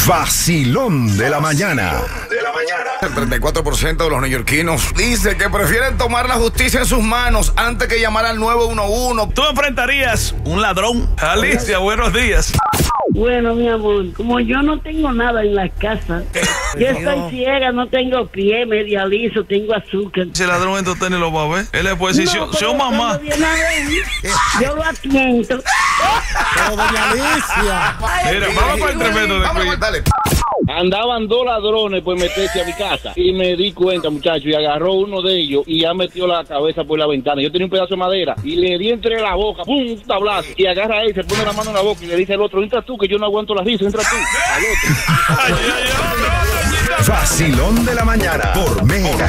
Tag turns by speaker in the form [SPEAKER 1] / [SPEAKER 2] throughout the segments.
[SPEAKER 1] Vacilón de la mañana. El 34% de los neoyorquinos dice que prefieren tomar la justicia en sus manos antes que llamar al 911.
[SPEAKER 2] ¿Tú enfrentarías un ladrón? Alicia, buenos días.
[SPEAKER 3] Bueno, mi amor, como yo no tengo nada en la casa, yo estoy ciega, no tengo pie, media liso, tengo azúcar.
[SPEAKER 2] Ese ladrón en tenis lo va a ver. Él es pues si yo mamá.
[SPEAKER 3] Yo lo atiendo.
[SPEAKER 4] Pero doña Alicia.
[SPEAKER 2] Mira, vamos para el tremendo de
[SPEAKER 1] Dale.
[SPEAKER 5] Andaban dos ladrones por meterse a mi casa y me di cuenta, muchacho, y agarró uno de ellos y ya metió la cabeza por la ventana. Yo tenía un pedazo de madera y le di entre la boca, ¡pum!, un tablazo. Y agarra él, se pone la mano en la boca y le dice al otro, entra tú, que yo no aguanto la risa, entra tú. Al otro.
[SPEAKER 1] Vacilón de la mañana por Mega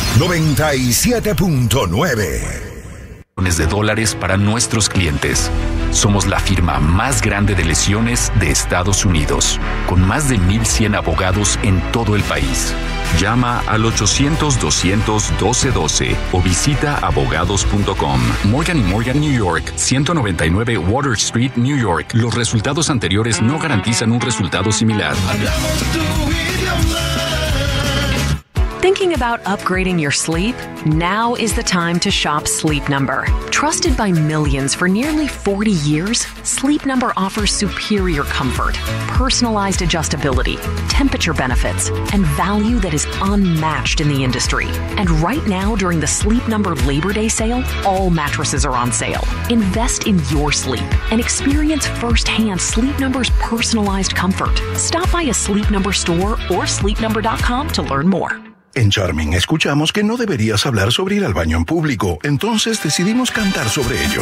[SPEAKER 1] 97.9.
[SPEAKER 6] De dólares para nuestros clientes. Somos la firma más grande de lesiones de Estados Unidos, con más de 1,100 abogados en todo el país. Llama al 800-200-1212 o visita abogados.com. Morgan & Morgan, New York, 199 Water Street, New York. Los resultados anteriores no garantizan un resultado similar.
[SPEAKER 7] Thinking about upgrading your sleep? Now is the time to shop Sleep Number. Trusted by millions for nearly 40 years, Sleep Number offers superior comfort, personalized adjustability, temperature benefits, and value that is unmatched in the industry. And right now, during the Sleep Number Labor Day sale, all mattresses are on sale. Invest in your sleep and experience firsthand Sleep Number's personalized comfort. Stop by a Sleep Number store or sleepnumber.com to learn more.
[SPEAKER 8] En Charming escuchamos que no deberías hablar sobre ir al baño en público, entonces decidimos cantar sobre ello.